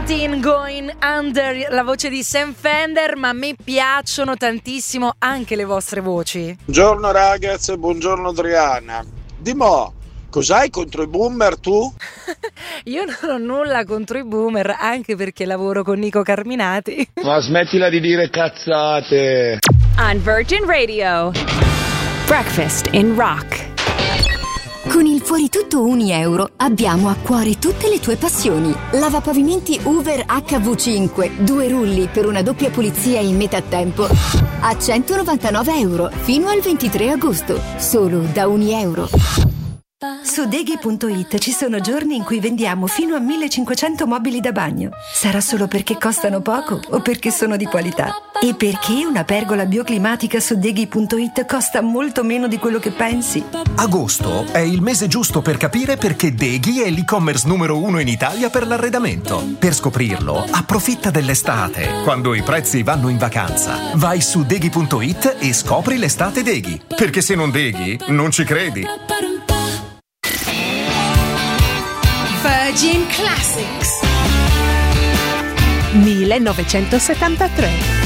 17 Going Under, la voce di Sam Fender, ma a me piacciono tantissimo anche le vostre voci. Buongiorno ragazzi, buongiorno Adriana. Dimo, cos'hai contro i boomer tu? Io non ho nulla contro i boomer, anche perché lavoro con Nico Carminati. Ma smettila di dire cazzate. On Virgin Radio, Breakfast in Rock. Con il Fuori Tutto €1 abbiamo a cuore tutte le tue passioni. Lavapavimenti Hoover HV5, 2 rulli per una doppia pulizia in metà tempo a €199 fino al 23 agosto, solo da €1. Su Deghi.it ci sono giorni in cui vendiamo fino a 1500 mobili da bagno. Sarà solo perché costano poco o perché sono di qualità? E perché una pergola bioclimatica su Deghi.it costa molto meno di quello che pensi? Agosto è il mese giusto per capire perché Deghi è l'e-commerce numero 1 in Italia per l'arredamento. Per scoprirlo, approfitta dell'estate, quando i prezzi vanno in vacanza. Vai su Deghi.it e scopri l'estate Deghi. Perché se non Deghi, non ci credi. Virgin Classics 1973.